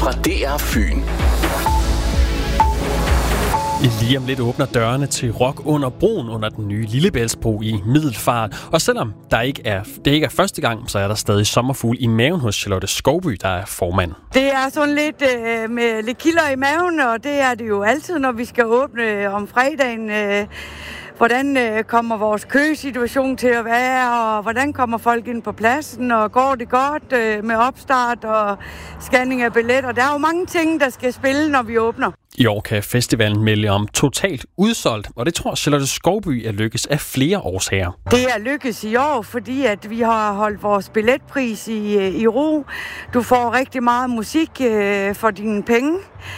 fra DR Fyn. Lige om lidt åbner dørene til rock under broen under den nye Lillebæltsbro i Middelfart. Og selvom det ikke er første gang, så er der stadig sommerfugl i maven hos Charlotte Skovby, der er formand. Det er sådan lidt med lidt kilder i maven, og det er det jo altid, når vi skal åbne om fredagen. Hvordan kommer vores køsituation til at være, og hvordan kommer folk ind på pladsen, og går det godt med opstart og scanning af billetter. Der er jo mange ting, der skal spille, når vi åbner. I år kan festivalen melde om totalt udsolgt, og det tror Charlotte Skovby er lykkes af flere årsager. Det er lykkes i år, fordi at vi har holdt vores billetpris i ro. Du får rigtig meget musik for dine penge.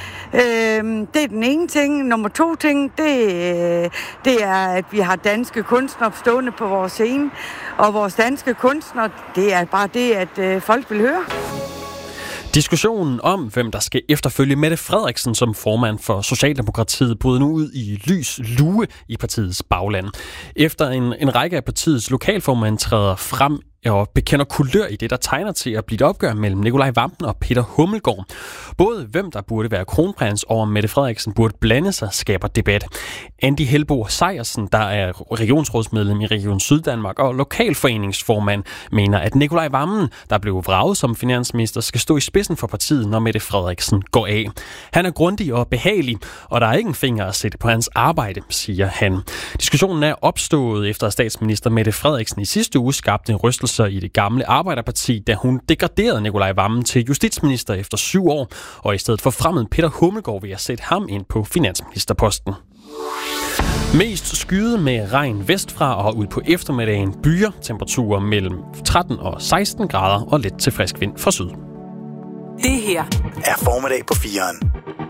Det er den ene ting. Nummer 2 ting, det er, at vi har danske kunstnere stående på vores scene. Og vores danske kunstnere, det er bare det, at folk vil høre. Diskussionen om, hvem der skal efterfølge Mette Frederiksen som formand for Socialdemokratiet, bryder nu ud i lys lue i partiets bagland. Efter en række af partiets lokalformand træder frem og bekender kulør i det, der tegner til at blive et opgør mellem Nikolaj Wammen og Peter Hummelgaard. Både hvem der burde være kronprins og om Mette Frederiksen burde blande sig, skaber debat. Andy Helbo Sejersen, der er regionsrådsmedlem i Region Syddanmark og lokalforeningsformand, mener, at Nikolaj Wammen, der blev vraget som finansminister, skal stå i spidsen for partiet, når Mette Frederiksen går af. Han er grundig og behagelig, og der er ikke en finger at sætte på hans arbejde, siger han. Diskussionen er opstået efter statsminister Mette Frederiksen i sidste uge skabte en rystelse i det gamle Arbejderparti, da hun degraderede Nikolaj Wammen til justitsminister efter 7 år, og i stedet forfremmede Peter Hummelgaard ved at sætte ham ind på finansministerposten. Mest skyde med regn vestfra og ud på eftermiddagen byer, temperaturer mellem 13 og 16 grader og let til frisk vind fra syd. Det her er formiddag på 4'eren.